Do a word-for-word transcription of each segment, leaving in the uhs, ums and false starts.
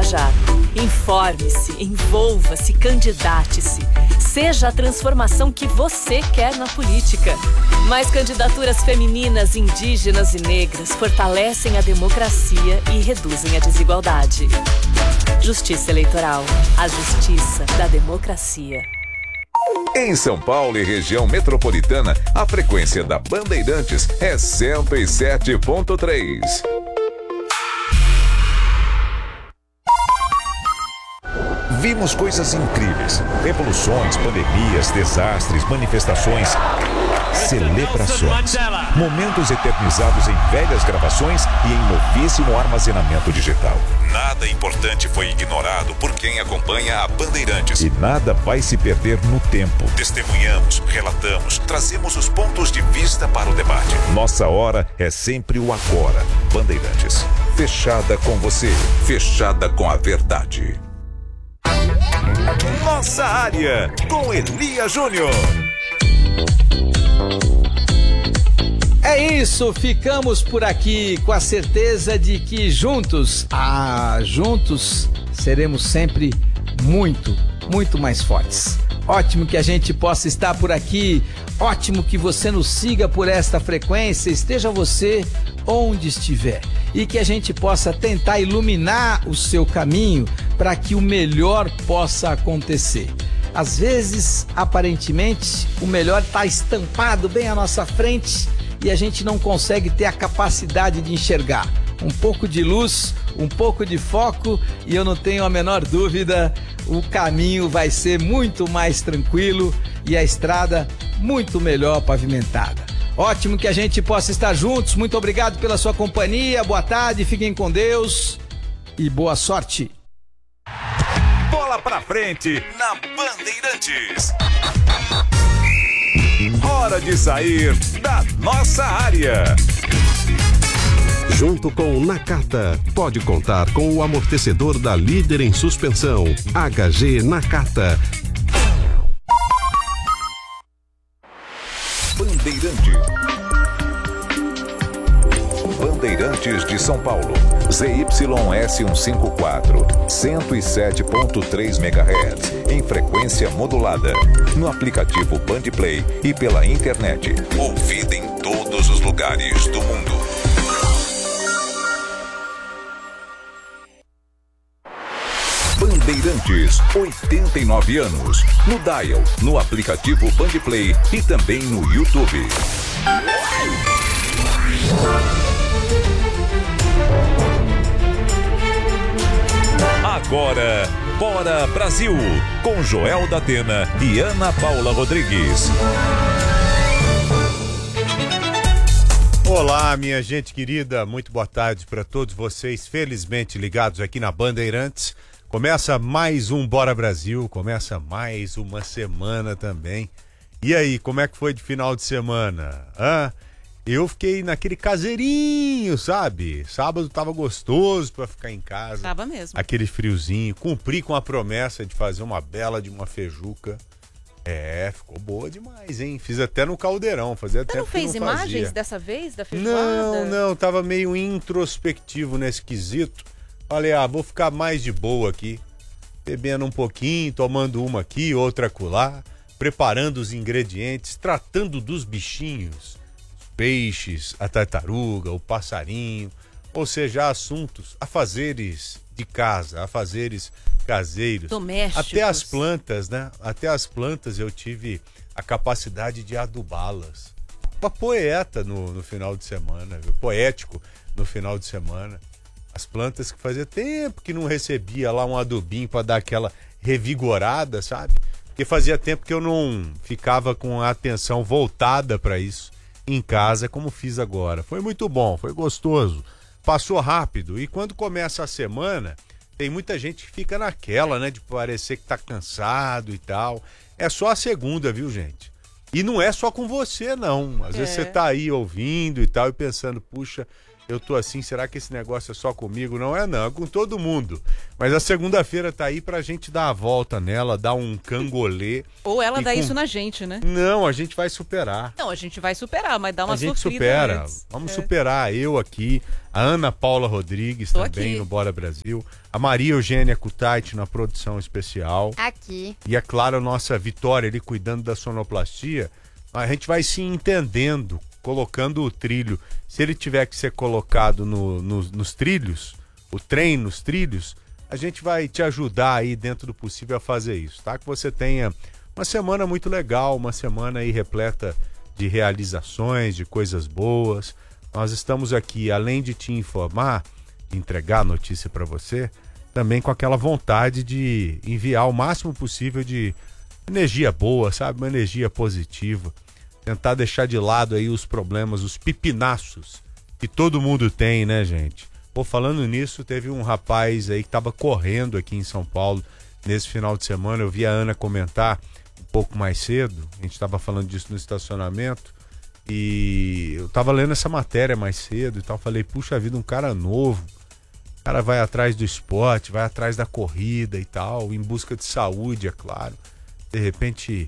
engajar. Informe-se, envolva-se, candidate-se. Seja a transformação que você quer na política. Mais candidaturas femininas, indígenas e negras fortalecem a democracia e reduzem a desigualdade. Justiça Eleitoral. A justiça da democracia. Em São Paulo e região metropolitana, a frequência da Bandeirantes é cento e sete ponto três. Vimos coisas incríveis, revoluções, pandemias, desastres, manifestações, celebrações, momentos eternizados em velhas gravações e em novíssimo armazenamento digital. Nada importante foi ignorado por quem acompanha a Bandeirantes. E nada vai se perder no tempo. Testemunhamos, relatamos, trazemos os pontos de vista para o debate. Nossa hora é sempre o agora. Bandeirantes, fechada com você, fechada com a verdade. Nossa área, com Elia Júnior. É isso, ficamos por aqui com a certeza de que juntos, ah, juntos, seremos sempre muito, muito mais fortes. Ótimo que a gente possa estar por aqui, ótimo que você nos siga por esta frequência, esteja você onde estiver, e que a gente possa tentar iluminar o seu caminho para que o melhor possa acontecer. Às vezes, aparentemente, o melhor está estampado bem à nossa frente e a gente não consegue ter a capacidade de enxergar. Um pouco de luz, um pouco de foco e eu não tenho a menor dúvida, o caminho vai ser muito mais tranquilo e a estrada muito melhor pavimentada. Ótimo que a gente possa estar juntos, muito obrigado pela sua companhia, boa tarde, fiquem com Deus e boa sorte. Bola pra frente na Bandeirantes. Hora de sair da nossa área. Junto com o Nakata, pode contar com o amortecedor da líder em suspensão, H G Nakata. Bandeirante. Bandeirantes de São Paulo. Z Y S cento e cinquenta e quatro, cento e sete ponto três megahertz, em frequência modulada. No aplicativo Bandplay e pela internet. Ouvida em todos os lugares do mundo. Bandeirantes, oitenta e nove anos. No Dial, no aplicativo Bandplay e também no YouTube. Agora, Bora Brasil, com Joel da Atena e Ana Paula Rodrigues. Olá, minha gente querida, muito boa tarde para todos vocês, felizmente ligados aqui na Bandeirantes. Começa mais um Bora Brasil, começa mais uma semana também. E aí, como é que foi de final de semana? Hã? Eu fiquei naquele caseirinho, sabe? Sábado tava gostoso pra ficar em casa. Tava mesmo. Aquele friozinho. Cumpri com a promessa de fazer uma bela de uma feijuca. É, ficou boa demais, hein? Fiz até no caldeirão, fazia Você tempo não fez que não imagens fazia. dessa vez, da feijoada? Não, não, tava meio introspectivo nesse quesito. Falei, ah, vou ficar mais de boa aqui. Bebendo um pouquinho, tomando uma aqui, outra acolá, preparando os ingredientes, tratando dos bichinhos. Peixes, a tartaruga, o passarinho, ou seja, assuntos, afazeres de casa, afazeres caseiros. Domésticos. Até as plantas, né? Até as plantas eu tive a capacidade de adubá-las. Uma poeta no, no final de semana, viu? Poético no final de semana. As plantas que fazia tempo que não recebia lá um adubinho para dar aquela revigorada, sabe? Porque fazia tempo que eu não ficava com a atenção voltada para isso em casa, como fiz agora. Foi muito bom, foi gostoso, passou rápido. E quando começa a semana, tem muita gente que fica naquela, né, de parecer que tá cansado e tal. É só a segunda, viu, gente? E não é só com você, não. Às é. vezes você tá aí ouvindo e tal e pensando, puxa, eu tô assim, será que esse negócio é só comigo? Não é não, é com todo mundo. Mas a segunda-feira tá aí pra gente dar a volta nela, dar um cangolê. Ou ela dá com... isso na gente, né? Não, a gente vai superar. Não, a gente vai superar, mas dá uma A gente sofrida supera, antes. vamos é. superar. Eu aqui, a Ana Paula Rodrigues Tô também aqui. no Bora Brasil, a Maria Eugênia Kutait na produção especial. Aqui. E é claro, a nossa Vitória ali cuidando da sonoplastia. A gente vai se entendendo, colocando o trilho. Se ele tiver que ser colocado no, no, nos trilhos, o trem nos trilhos, a gente vai te ajudar aí dentro do possível a fazer isso, tá? Que você tenha uma semana muito legal, uma semana aí repleta de realizações, de coisas boas. Nós estamos aqui, além de te informar, de entregar a notícia para você, também com aquela vontade de enviar o máximo possível de energia boa, sabe? Uma energia positiva. Tentar deixar de lado aí os problemas, os pipinaços que todo mundo tem, né, gente? Pô, falando nisso, teve um rapaz aí que tava correndo aqui em São Paulo nesse final de semana. Eu vi a Ana comentar um pouco mais cedo. A gente tava falando disso no estacionamento. E eu tava lendo essa matéria mais cedo e tal. Falei, puxa vida, um cara novo. O cara vai atrás do esporte, vai atrás da corrida e tal, em busca de saúde, é claro. De repente,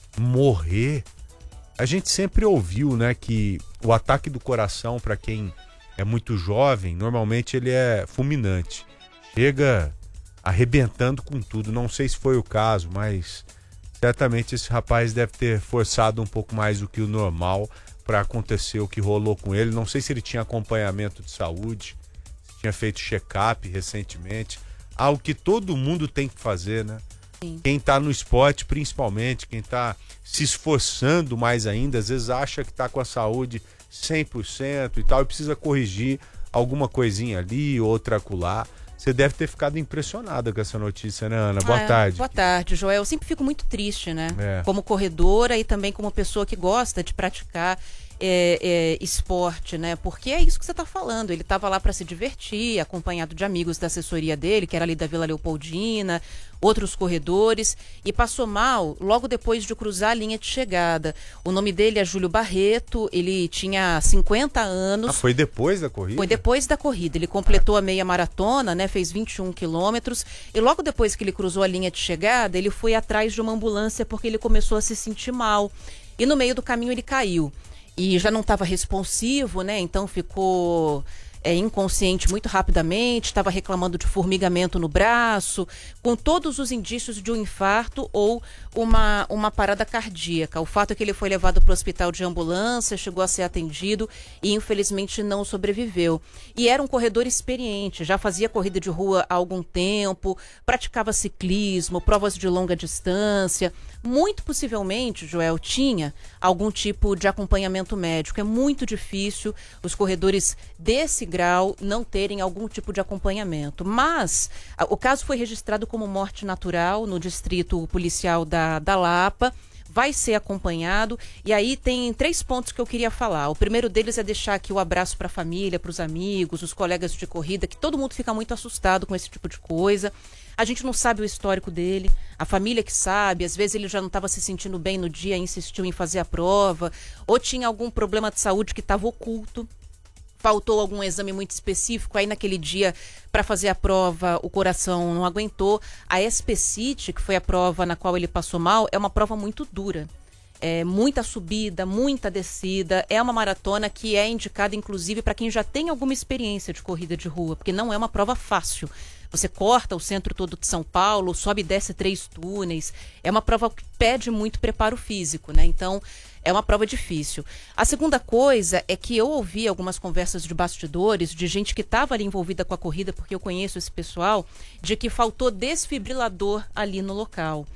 morrer. A gente sempre ouviu, né, que o ataque do coração, para quem é muito jovem, normalmente ele é fulminante. Chega arrebentando com tudo. Não sei se foi o caso, mas certamente esse rapaz deve ter forçado um pouco mais do que o normal para acontecer o que rolou com ele. Não sei se ele tinha acompanhamento de saúde, se tinha feito check-up recentemente. Algo que todo mundo tem que fazer, né? Sim. Quem tá no esporte, principalmente, quem tá se esforçando mais ainda, às vezes acha que tá com a saúde cem por cento e tal, e precisa corrigir alguma coisinha ali, outra acolá. Você deve ter ficado impressionada com essa notícia, né, Ana? Boa Ah, tarde. Boa tarde, Joel. Eu sempre fico muito triste, né? É. Como corredora e também como pessoa que gosta de praticar é, é, esporte, né? Porque é isso que você está falando. Ele estava lá para se divertir, acompanhado de amigos da assessoria dele, que era ali da Vila Leopoldina, outros corredores, e passou mal logo depois de cruzar a linha de chegada. O nome dele é Júlio Barreto, ele tinha cinquenta anos. Ah, foi depois da corrida? Foi depois da corrida. Ele completou a meia maratona, né? Fez vinte e um quilômetros. E logo depois que ele cruzou a linha de chegada, ele foi atrás de uma ambulância porque ele começou a se sentir mal. E no meio do caminho ele caiu. E já não estava responsivo, né? Então ficou é, inconsciente muito rapidamente, estava reclamando de formigamento no braço, com todos os indícios de um infarto ou uma, uma parada cardíaca. O fato é que ele foi levado para o hospital de ambulância, chegou a ser atendido e infelizmente não sobreviveu. E era um corredor experiente, já fazia corrida de rua há algum tempo, praticava ciclismo, provas de longa distância. Muito possivelmente, Joel, tinha algum tipo de acompanhamento médico. É muito difícil os corredores desse grau não terem algum tipo de acompanhamento. Mas a, o caso foi registrado como morte natural no distrito policial da, da Lapa. Vai ser acompanhado. E aí tem três pontos que eu queria falar. O primeiro deles é deixar aqui o abraço para a família, para os amigos, os colegas de corrida, que todo mundo fica muito assustado com esse tipo de coisa. A gente não sabe o histórico dele, a família que sabe, às vezes ele já não estava se sentindo bem no dia e insistiu em fazer a prova, ou tinha algum problema de saúde que estava oculto, faltou algum exame muito específico, aí naquele dia para fazer a prova o coração não aguentou. A S P City, que foi a prova na qual ele passou mal, é uma prova muito dura. É, muita subida, muita descida, é uma maratona que é indicada inclusive para quem já tem alguma experiência de corrida de rua, porque não é uma prova fácil. Você corta o centro todo de São Paulo, sobe e desce três túneis. É uma prova que pede muito preparo físico, né? Então, é uma prova difícil. A segunda coisa é que eu ouvi algumas conversas de bastidores, de gente que estava ali envolvida com a corrida, porque eu conheço esse pessoal, de que faltou desfibrilador ali no local.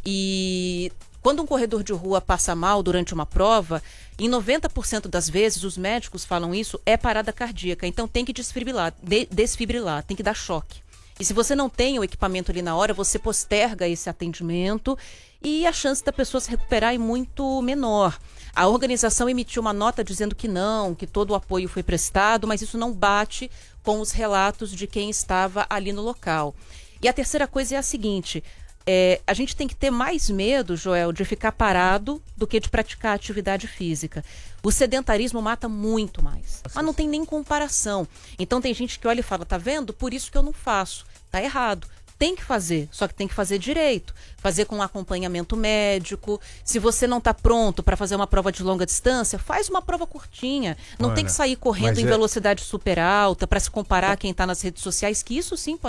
E quando um corredor de rua passa mal durante uma prova, em noventa por cento das vezes, os médicos falam isso, é parada cardíaca. Então tem que desfibrilar, de, desfibrilar, tem que dar choque. E se você não tem o equipamento ali na hora, você posterga esse atendimento e a chance da pessoa se recuperar é muito menor. A organização emitiu uma nota dizendo que não, que todo o apoio foi prestado, mas isso não bate com os relatos de quem estava ali no local. E a terceira coisa é a seguinte: É, a gente tem que ter mais medo, Joel, de ficar parado do que de praticar atividade física. O sedentarismo mata muito mais, mas não tem nem comparação. Então tem gente que olha e fala, tá vendo? Por isso que eu não faço. Tá errado. Tem que fazer, só que tem que fazer direito. Fazer com acompanhamento médico. Se você não está pronto para fazer uma prova de longa distância, faz uma prova curtinha. Não Olha, tem que sair correndo em é... velocidade super alta para se comparar a quem está nas redes sociais, que isso sim pode